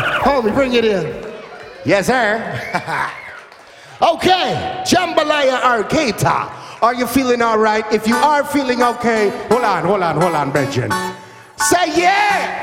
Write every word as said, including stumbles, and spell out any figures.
Homie, bring it in. Yes, sir. Okay, Jambalaya Arcata. Are you feeling all right? If you are feeling okay, hold on, hold on, hold on, Benjamin. Say yeah!